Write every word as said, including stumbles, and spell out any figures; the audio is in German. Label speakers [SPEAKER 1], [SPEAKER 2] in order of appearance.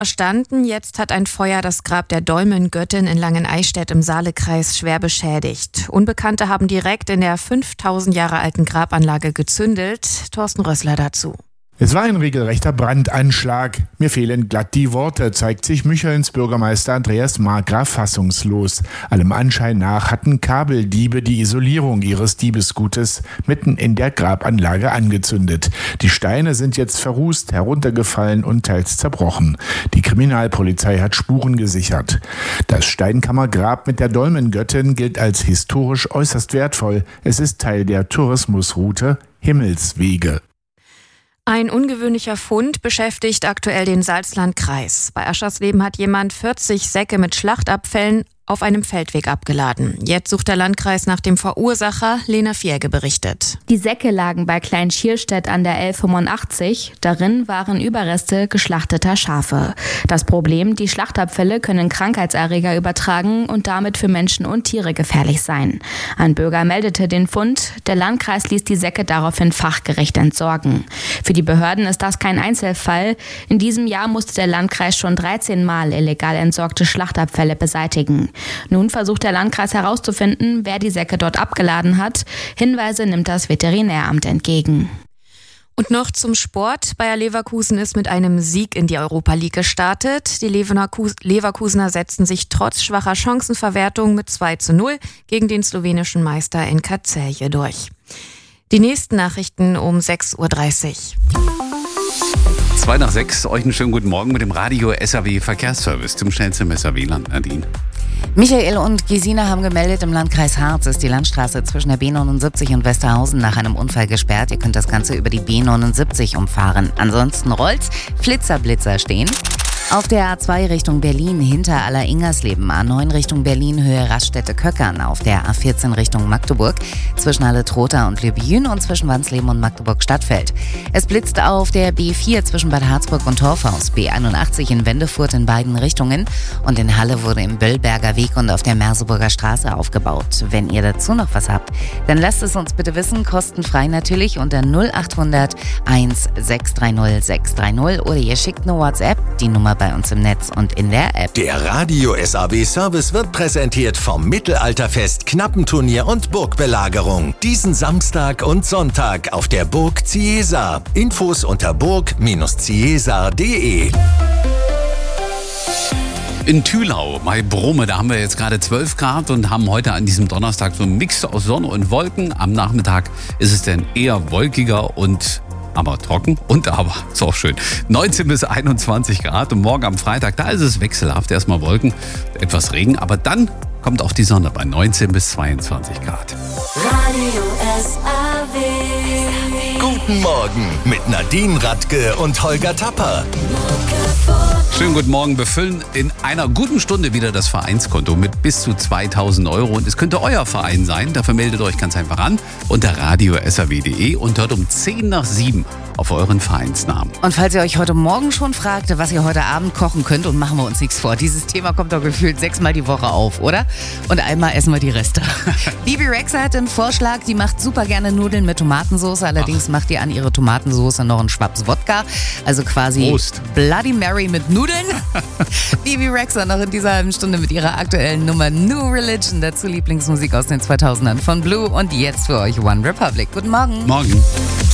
[SPEAKER 1] Standen. Jetzt hat ein Feuer das Grab der Dolmengöttin in Langeneistedt im Saalekreis schwer beschädigt. Unbekannte haben direkt in der fünftausend Jahre alten Grabanlage gezündelt. Thorsten Rössler dazu.
[SPEAKER 2] Es war ein regelrechter Brandanschlag. Mir fehlen glatt die Worte, zeigt sich Müchelns Bürgermeister Andreas Markgraf fassungslos. Allem Anschein nach hatten Kabeldiebe die Isolierung ihres Diebesgutes mitten in der Grabanlage angezündet. Die Steine sind jetzt verrußt, heruntergefallen und teils zerbrochen. Die Kriminalpolizei hat Spuren gesichert. Das Steinkammergrab mit der Dolmengöttin gilt als historisch äußerst wertvoll. Es ist Teil der Tourismusroute Himmelswege.
[SPEAKER 1] Ein ungewöhnlicher Fund beschäftigt aktuell den Salzlandkreis. Bei Aschersleben hat jemand vierzig Säcke mit Schlachtabfällen auf einem Feldweg abgeladen. Jetzt sucht der Landkreis nach dem Verursacher. Lena Fierge berichtet.
[SPEAKER 3] Die Säcke lagen bei Klein-Schierstedt an der L fünfundachtzig. Darin waren Überreste geschlachteter Schafe. Das Problem, die Schlachtabfälle können Krankheitserreger übertragen und damit für Menschen und Tiere gefährlich sein. Ein Bürger meldete den Fund. Der Landkreis ließ die Säcke daraufhin fachgerecht entsorgen. Für die Behörden ist das kein Einzelfall. In diesem Jahr musste der Landkreis schon dreizehn Mal illegal entsorgte Schlachtabfälle beseitigen. Nun versucht der Landkreis herauszufinden, wer die Säcke dort abgeladen hat. Hinweise nimmt das Veterinäramt entgegen.
[SPEAKER 1] Und noch zum Sport. Bayer Leverkusen ist mit einem Sieg in die Europa League gestartet. Die Leverkusener setzten sich trotz schwacher Chancenverwertung mit zwei zu null gegen den slowenischen Meister N K Celje durch. Die nächsten Nachrichten um sechs Uhr dreißig.
[SPEAKER 4] Zwei nach sechs, euch einen schönen guten Morgen mit dem Radio S A W Verkehrsservice zum schnellsten S A W-Land. Nadine.
[SPEAKER 5] Michael und Gesina haben gemeldet, im Landkreis Harz ist die Landstraße zwischen der B neunundsiebzig und Westerhausen nach einem Unfall gesperrt. Ihr könnt das Ganze über die B neunundsiebzig umfahren. Ansonsten rollt's, Flitzerblitzer stehen. Auf der A zwei Richtung Berlin hinter Aller-Ingersleben, A neun Richtung Berlin Höhe Raststätte-Köckern, auf der A vierzehn Richtung Magdeburg zwischen Halle-Trotha und Lübjün und zwischen Wansleben und Magdeburg-Stadtfeld. Es blitzt auf der B vier zwischen Bad Harzburg und Torfhaus, B einundachtzig in Wendefurt in beiden Richtungen und in Halle wurde im Böllberger Weg und auf der Merseburger Straße aufgebaut. Wenn ihr dazu noch was habt, dann lasst es uns bitte wissen, kostenfrei natürlich unter null achthundert eins sechs drei null sechs drei null oder ihr schickt eine WhatsApp, die Nummer bei uns im Netz und in der App.
[SPEAKER 6] Der Radio S A W Service wird präsentiert vom Mittelalterfest, Knappenturnier und Burgbelagerung. Diesen Samstag und Sonntag auf der Burg Ciesa. Infos unter burg Ciesa punkt de.
[SPEAKER 4] In Thülau bei Bromme, da haben wir jetzt gerade zwölf Grad und haben heute an diesem Donnerstag so einen Mix aus Sonne und Wolken. Am Nachmittag ist es dann eher wolkiger und aber trocken und aber, ist auch schön, neunzehn bis einundzwanzig Grad und morgen am Freitag, da ist es wechselhaft, erstmal Wolken, etwas Regen, aber dann kommt auch die Sonne bei neunzehn bis zweiundzwanzig Grad.
[SPEAKER 7] Radio S A W.
[SPEAKER 6] Guten Morgen mit Nadine Radke und Holger Tapper.
[SPEAKER 4] Schönen guten Morgen. Wir füllen in einer guten Stunde wieder das Vereinskonto mit bis zu zweitausend Euro. Und es könnte euer Verein sein. Dafür meldet euch ganz einfach an unter radio s a w punkt de und hört um zehn nach sieben auf euren Vereinsnamen.
[SPEAKER 5] Und falls ihr euch heute Morgen schon fragt, was ihr heute Abend kochen könnt, und machen wir uns nichts vor, dieses Thema kommt doch gefühlt sechsmal die Woche auf, oder? Und einmal essen wir die Reste. Bibi Rexa hat einen Vorschlag, die macht super gerne Nudeln mit Tomatensauce. Allerdings Ach. macht die an ihre Tomatensauce noch einen Schwaps Wodka. Also quasi
[SPEAKER 4] Prost.
[SPEAKER 5] Bloody Mary mit Nudeln. Bibi Rexa noch in dieser halben Stunde mit ihrer aktuellen Nummer New Religion. Dazu Lieblingsmusik aus den zweitausendern von Blue. Und jetzt für euch One Republic. Guten Morgen.
[SPEAKER 4] Morgen.